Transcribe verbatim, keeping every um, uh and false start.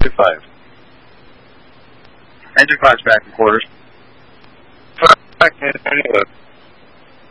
five. Engine five's back in quarters. Back in anyway.